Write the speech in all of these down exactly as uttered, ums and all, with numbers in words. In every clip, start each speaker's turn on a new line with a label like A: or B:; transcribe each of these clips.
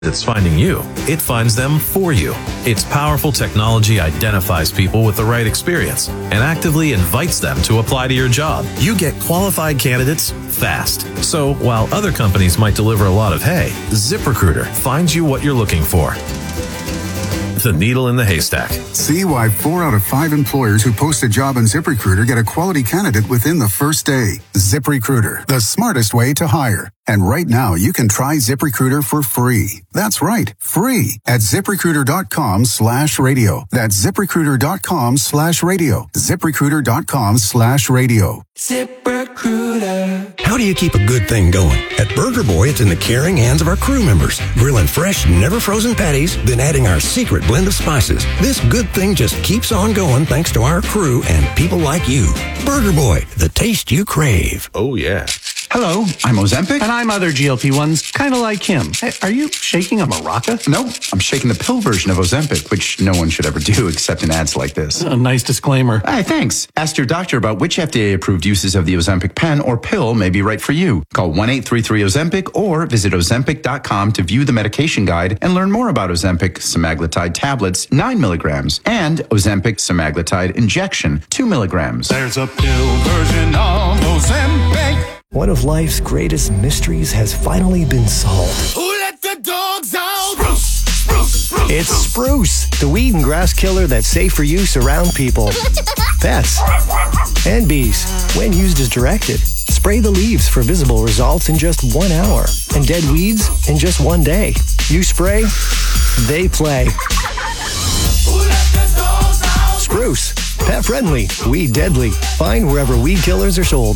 A: It's finding you. It finds them for you. Its powerful technology identifies people with the right experience and actively invites them to apply to your job. You get qualified candidates fast. So while other companies might deliver a lot of hay, ZipRecruiter finds you what you're looking for. The needle in the haystack.
B: See why four out of five employers who post a job on ZipRecruiter get a quality candidate within the first day. ZipRecruiter, the smartest way to hire. And right now, you can try ZipRecruiter for free. That's right, free at ZipRecruiter.com slash radio. That's ZipRecruiter.com slash radio. ZipRecruiter.com slash radio.
C: ZipRecruiter. How do you keep a good thing going? At Burger Boy, it's in the caring hands of our crew members. Grilling fresh, never frozen patties, then adding our secret blend of spices. This good thing just keeps on going thanks to our crew and people like you. Burger Boy, the taste you crave.
A: Oh, yeah.
D: Hello, I'm Ozempic.
E: And I'm other G L P ones, kind of like him. Hey, are you shaking a maraca?
D: No, I'm shaking the pill version of Ozempic, which no one should ever do except in ads like this.
E: A nice disclaimer.
D: Hey, thanks. Ask your doctor about which F D A-approved uses of the Ozempic pen or pill may be right for you. Call one eight three three Ozempic or visit Ozempic dot com to view the medication guide and learn more about Ozempic semaglutide tablets, nine milligrams, and Ozempic semaglutide injection, two milligrams.
F: There's a pill version of Ozempic.
G: One of life's greatest mysteries has finally been solved.
F: Who let the dogs out? Spruce, spruce, spruce,
G: it's Spruce, the weed and grass killer that's safe for use around people, pets, and bees. When used as directed, spray the leaves for visible results in just one hour and dead weeds in just one day. You spray, they play.
F: Who let the dogs out?
G: Spruce, pet friendly, weed deadly. Find wherever weed killers are sold.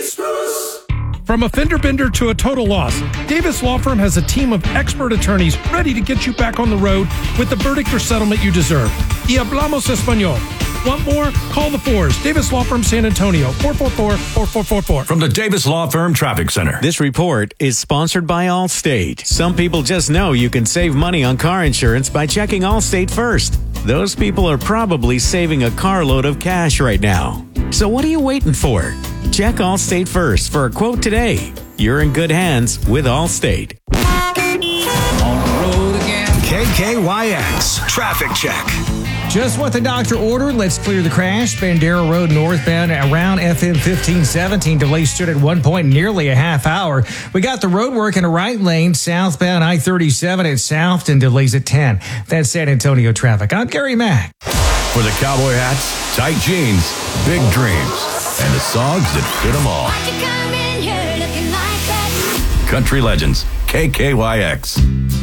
H: From a fender bender to a total loss, Davis Law Firm has a team of expert attorneys ready to get you back on the road with the verdict or settlement you deserve. Y hablamos español. Want more? Call the Fours. Davis Law Firm San Antonio, four four four, four four four four.
I: From the Davis Law Firm Traffic Center.
J: This report is sponsored by Allstate. Some people just know you can save money on car insurance by checking Allstate first. Those people are probably saving a carload of cash right now. So what are you waiting for? Check Allstate first for a quote today. You're in good hands with Allstate.
C: On the road again. K K Y X Traffic Check.
K: Just what the doctor ordered. Let's clear the crash. Bandera Road northbound around F M fifteen seventeen. Delay stood at one point nearly a half hour. We got the road work in the right lane. Southbound I thirty-seven at South and delays at ten. That's San Antonio traffic. I'm Gary Mack.
I: For the cowboy hats, tight jeans, big dreams, and the songs that fit them all. Country Legends, K K Y X.